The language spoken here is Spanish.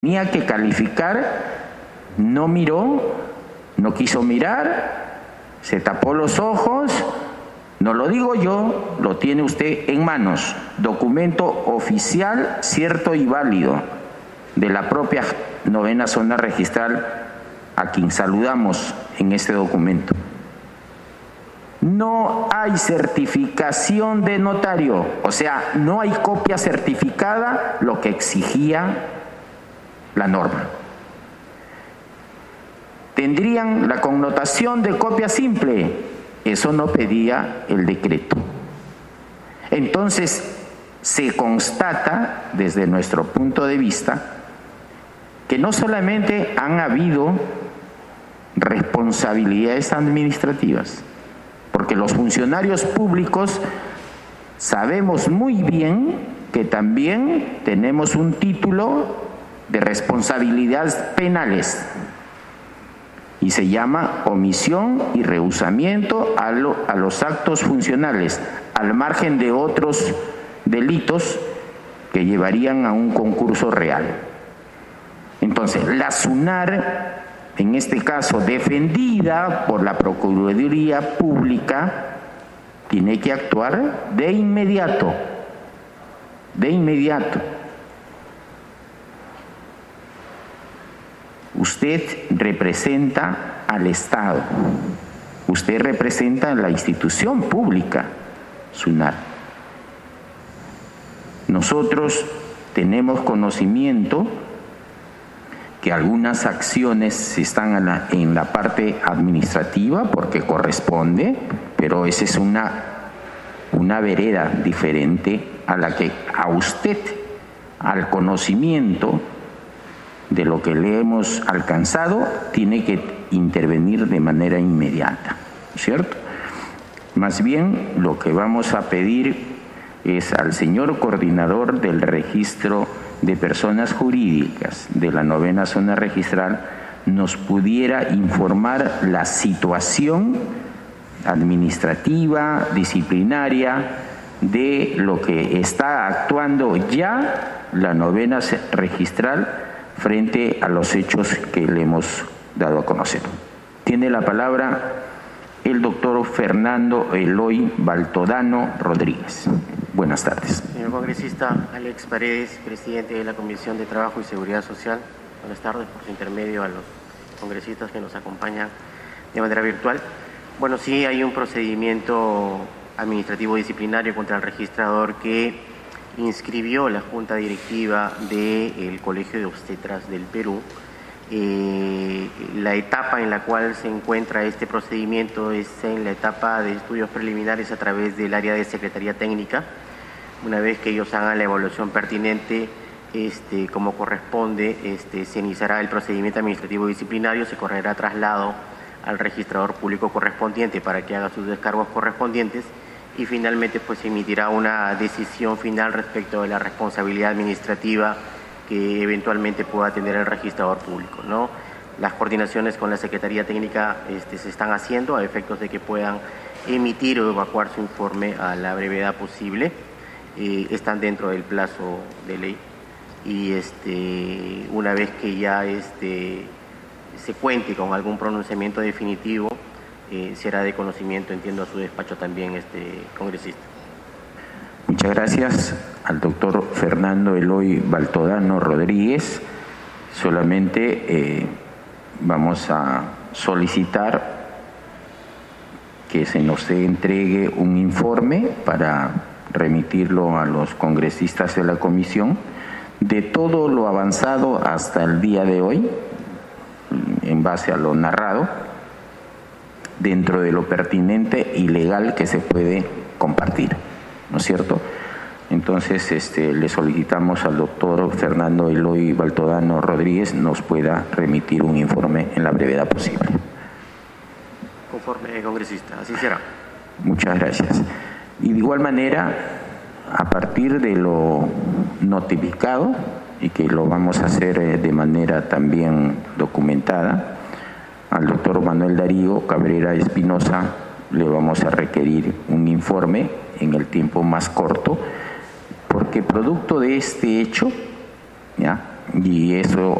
tenía que calificar, no miró, no quiso mirar, se tapó los ojos. No lo digo yo, lo tiene usted en manos. Documento oficial, cierto y válido, de la propia novena zona registral, a quien saludamos en este documento. No hay certificación de notario, o sea, no hay copia certificada, lo que exigía la norma. Tendrían la connotación de copia simple, eso no pedía el decreto. Entonces, se constata, desde nuestro punto de vista, que no solamente han habido responsabilidades administrativas, porque los funcionarios públicos sabemos muy bien que también tenemos un título de responsabilidades penales y se llama omisión y rehusamiento a los actos funcionales, al margen de otros delitos que llevarían a un concurso real. Entonces, la SUNAR, en este caso defendida por la Procuraduría Pública, tiene que actuar de inmediato, de inmediato. Usted representa al Estado, usted representa a la institución pública, SUNAR. Nosotros tenemos conocimiento que algunas acciones están en la parte administrativa porque corresponde, pero esa es una vereda diferente a la que a usted, al conocimiento de lo que le hemos alcanzado, tiene que intervenir de manera inmediata, ¿cierto? Más bien, lo que vamos a pedir es al señor coordinador del registro de personas jurídicas de la novena zona registral nos pudiera informar la situación administrativa, disciplinaria, de lo que está actuando ya la novena registral frente a los hechos que le hemos dado a conocer. Tiene la palabra el doctor Fernando Eloy Baltodano Rodríguez. Buenas tardes. Señor congresista Alex Paredes, presidente de la Comisión de Trabajo y Seguridad Social. Buenas tardes, por su intermedio a los congresistas que nos acompañan de manera virtual. Bueno, sí hay un procedimiento administrativo disciplinario contra el registrador que inscribió la Junta Directiva del Colegio de Obstetras del Perú. La etapa en la cual se encuentra este procedimiento es en la etapa de estudios preliminares a través del área de Secretaría Técnica. Una vez que ellos hagan la evaluación pertinente, como corresponde, se iniciará el procedimiento administrativo disciplinario, se correrá traslado al registrador público correspondiente para que haga sus descargos correspondientes y finalmente pues se emitirá una decisión final respecto de la responsabilidad administrativa que eventualmente pueda tener el registrador público, ¿no? Las coordinaciones con la Secretaría Técnica se están haciendo a efectos de que puedan emitir o evacuar su informe a la brevedad posible. Están dentro del plazo de ley y una vez que ya se cuente con algún pronunciamiento definitivo, será de conocimiento, entiendo, a su despacho también, congresista. Muchas gracias al doctor Fernando Eloy Baltodano Rodríguez. Solamente vamos a solicitar que se nos entregue un informe para remitirlo a los congresistas de la comisión de todo lo avanzado hasta el día de hoy, en base a lo narrado, dentro de lo pertinente y legal que se puede compartir, ¿no es cierto? Entonces, le solicitamos al doctor Fernando Eloy Baltodano Rodríguez nos pueda remitir un informe en la brevedad posible. Conforme, congresista, así será. Muchas gracias. Y de igual manera, a partir de lo notificado, y que lo vamos a hacer de manera también documentada, al doctor Manuel Darío Cabrera Espinosa le vamos a requerir un informe en el tiempo más corto, porque producto de este hecho, ¿ya? y eso